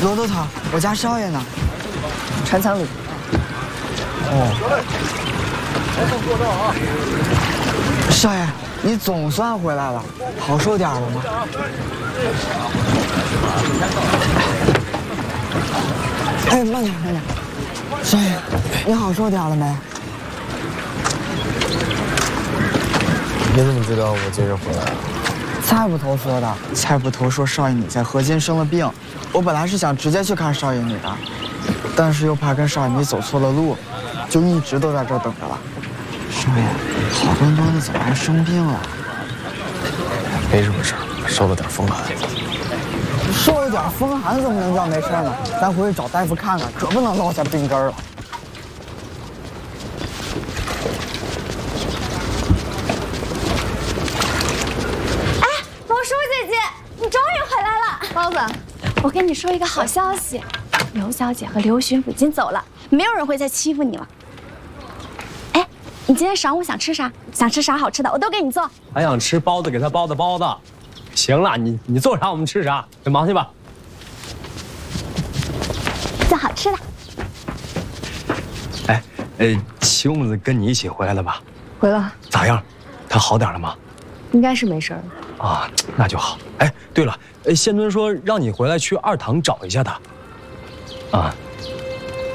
罗头头，我家少爷呢？ 船舱里。 哦。少爷，你总算回来了，好受点了吗？哎，慢点，慢点。少爷，你好受点了没？ 你怎么知道我今日回来了？ 蔡捕头说的。蔡捕头说少爷你在河间生了病，我本来是想直接去看少爷你的，但是又怕跟少爷你走错了路，就一直都在这儿等着了。少爷，好端端的怎么还生病了？ 没什么事儿，受了点风寒。 受了点风寒怎么能叫没事呢？咱回去找大夫看看，可不能落下病根了。 哎，罗叔姐姐，你终于回来了！包子，我跟你说一个好消息，刘小姐和刘巡抚已经走了，没有人会再欺负你了。哎，你今天晌午想吃啥？想吃啥好吃的，我都给你做。 还想吃包子，给他包的包子。行了，你做啥我们吃啥，你忙去吧。 做好吃的。 哎，齐公子跟你一起回来了吧？ 回了， 咋样？他好点了吗？ 应该是没事了。 啊，那就好。哎，对了，仙尊说让你回来去二堂找一下他。啊，